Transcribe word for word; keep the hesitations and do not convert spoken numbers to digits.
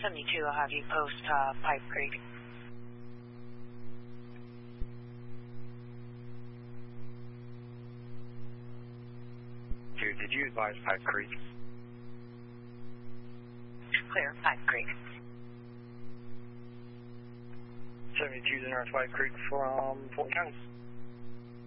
seventy-two, I'll have you post uh, Pipe Creek. Dude, did you advise Pipe Creek? Clear, Pipe Creek. seventy-two to North Pipe Creek from Fulton County.